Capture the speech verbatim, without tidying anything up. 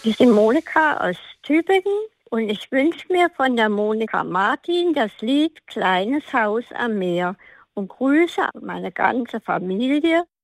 Ich bin Monika aus Tübingen und ich wünsche mir von der Monika Martin das Lied Kleines Haus am Meer und grüße meine ganze Familie